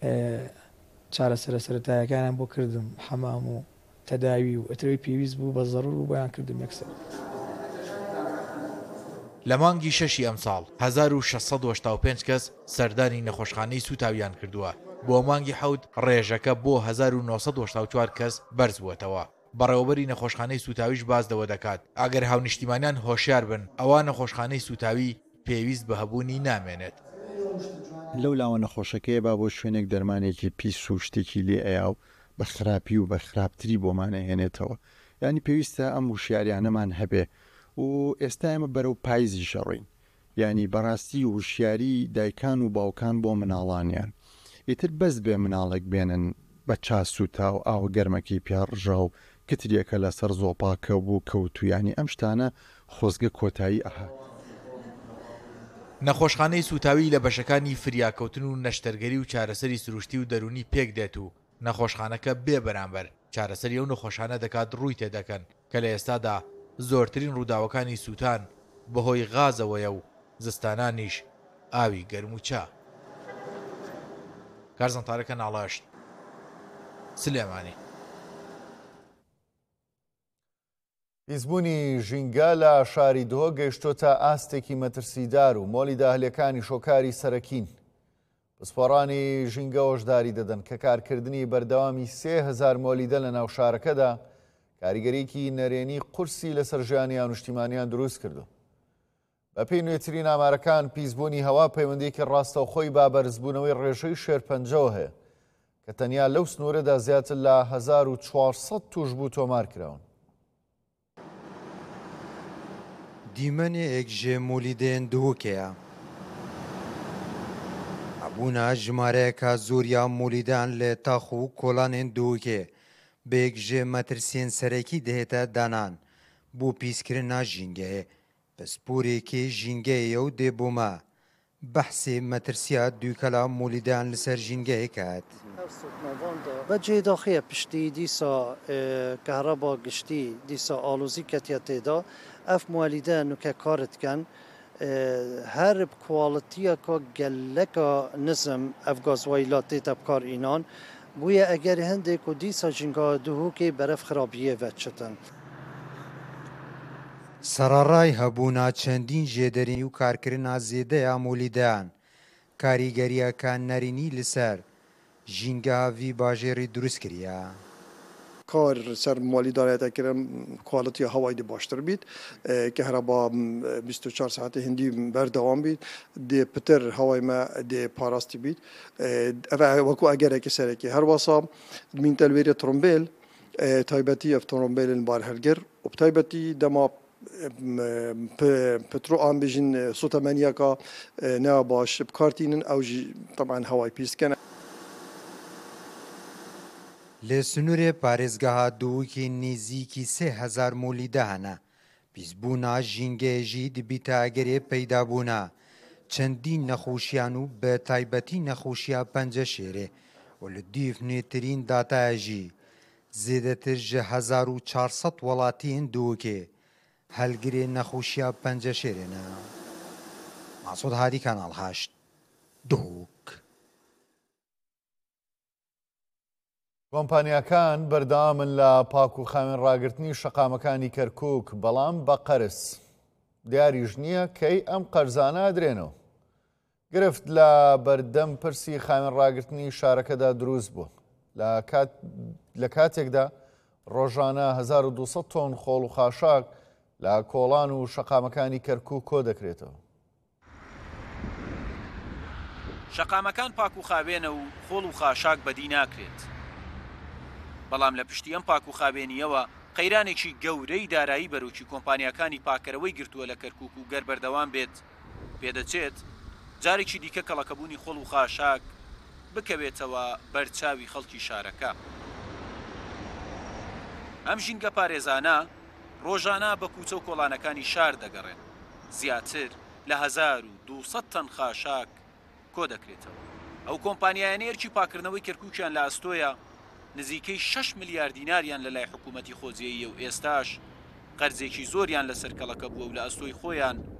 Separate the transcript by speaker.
Speaker 1: چارەسەرە سەرەتاییەکانیان بۆ کردم حەمام و تەداوی و ئەترەوەی پێویست بوو بە زەڕور و بۆیان کردم یەکسەر.
Speaker 2: لە مانگی 6 ئەمساڵ 1685 کەس سەردانی نەخۆشخانەی سوتاویان کردووە. بۆ مانگی 7 ڕێژەکە بۆ 1984 کەس بەرز بووەتەوە. بەڕێوەبەری نەخۆشخانەی سوتاویش باز دەکات ئەگەر هاونیشتیمانیان هۆشیار بن ئەوە نەخۆشخانەی سوتاوی پێویست بە هەبوونی نامێنێت.
Speaker 3: لەو لاوە نەخۆشەکەی با بۆ شوێنێک دەرمانێکی پیس و شتێکی لێ ئەیا و بە خراپی و بە خراپتری بۆمانەهێنێتەوە. ینی پێویستە ئەم وشیاریانەمان هەبێ و ئێستا ئێمە بەرەو پاییزی شەڕین. ینی بەڕاستی وشیاری دایکان و باوکان بۆ مناڵانیان ئیتر بەس بێ مناڵێک بێنن بە چاسووتا و ئاو گەرمەکەی پیاڕژا و کتریەکە لەسەر زۆپاکە بوو کەوتویانی ئەم شتانە خۆزگە کۆتایی ئەها.
Speaker 2: نەخۆشخانەی سوتاوی لە بەشەکانی فریاکەوتن و نەشتەرگەری و چارەسەری سروشتی و دەرونی پێک دێت و نەخۆشخانەکە بێ بەرامبەر چارەسەری ئەو نەخۆشانە دەکات ڕووی تێدەکەن کە لە ئێستادا زۆرترین ڕووداوەکانی سووتان بەهۆی غازەوەیە و زستانانیش ئاوی گەرم و چا. کارزانتارەکە ناڵاشت سلێمانی.
Speaker 4: هیزبوونی ژینگە لە شاری دۆ گەیشتۆتە ئاستێکی مەترسیدار و مۆلی داهلەکانی شۆکاری سەرەکین. پسپۆڕانی ژینگە هۆشداری دەدەن کە کارکردنی بەردەوامی 3000 مۆلیدە لە ناو شارەکەدا کاریگەریەکی نەرێنی قورسی لەسەر ژیانیان و نیشتیمانیان دروست کردو. بە پێی نوێترین ئامارەکان پیسبوونی هەوا پەیوەندیەکی ڕاستەوخۆی با بەرزبوونەوەی ڕێژەی شێرپەنجەوە هەیە کە تەنیا لەو سنوورەدا زیاتر لە 1400 توش بوو تۆمار کراون.
Speaker 5: دیمەنێک ژێ مۆلیدێن دووکەیە. ئەبوونا ژمارەیەکە زۆریان مۆلیدان لە تاخ و کۆڵانێن دووکێ بێک ژێ مەترسیێن سەرەکی دەهێتە دانان بۆ پیسکردنا ژینگەیە پسپورێکی ژینگەیە و دێبوومە بەحسێ مەترسیا دووکەلا مۆلیدان لەسەر ژینگەیە کات.
Speaker 6: بەجێ داخەیە پشتی دیسا کەهرەبا گشتی دیسا ئالۆزی کەتیە تێدا ئەف مۆلیدە نوکە کارتکەن هەر کواڵەتیەکە گەلەکە نزم ئەف گازوایلات تێتە بکار ئینان بوویە ئەگەر هەندێک و دیسا ژینگا دووکێ بەرەف خراپیە vەچتن.
Speaker 5: سەرەڕای هەبوونا چەندین ژێدەرین و کارکردنا زێدەیە مۆلیدەیان کاریگەریەکە نەرینی لەسەر ژینگاوی باژێری دروست کردە.
Speaker 7: کار سەر مۆلیدارەتەکردن کواڵەتی هەوای باشتر بیت کەهرەبا 24 ساعتی هندی بەردەوام بیت دێ پتر هەوای مە دێ پاراستی بیت وەکو ئەگەرێکی سەرەکی هەروەسا من تەلوێری ترۆمبیل تایبەتی ئەف ترۆمبیلن بار هەرگر و تایبەتی دەما پترۆ ئان بژین سوتەمەنیەکە نەوە باش بکارتینن ئەو طبعاً هەوای پیسکەنە.
Speaker 5: لە سنوورێ پارێزگەها دووکی نێزییکی 3000 مۆلیدە هەنە پیسبوونا ژینگەیەژی دبیتە ئەگەرێ پەیدابوونا چەندین نەخۆشیان و بە تایبەتی نەخۆشیە پەنجە شێرێ و لە دیف نوێترین داتایەژی زێدەتر ژە 1400 وڵاتین دووکێ هەلگرێ نەخۆشیە پەنجە شێرێنە. ماسۆد هادی کاناڵ 8 دووک.
Speaker 4: کۆمپانیاکان بەردەوامن لە پاک و خاوێن ڕاگررتنی شەقامەکانی کەرکووک بەڵام بە قەرز دیاریش نییە کەی ئەم قەرزانە درێنەوە. گرفت لە بەردەم پرسی خاوێن ڕاگررتنی شارەکەدا دروست بوو لە کاتێکدا ڕۆژانە 1200 تۆن خۆڵ و خاشاک لە کۆڵان و شەقامەکانی کەرکووک کۆ دەکرێتەوە.
Speaker 8: شەقامەکان پاک و خاوێنە و خۆڵ و خاشاک بەدی ناکرێت. بەڵام لە پشتی ئەم پاک و خاوێنیەوە قەیرانێکی گەورەی دارایی بەرەوچی کۆمپانیاکانی پاکەرەوەی گرتووە لە کەرکووک و گەر بەردەوام بێت پێدەچێت جارێکی دیکە کەڵەکەبوونی خۆڵ و خاشاک بکەوێتەوە بەرچاوی خەڵکی شارەکە. ئەم ژینگە پارێزانە ڕۆژانە بە کوچە و کۆڵانەکانی شار دەگەڕێن زیاتر لە 1200 تەن خاشاک کۆ دەکرێتەوە. ئەو کۆمپانیایانەیەکی پاکردنەوەی کەرکووکیان لە ئەستۆیە نزیکەی 6 ملیار دیناریان لە لای حکوومەتی خۆجیەیە و ئێستاش قەرزێکی زۆریان لەسەر کەڵەکە بووە و لە ئەستۆی خۆیان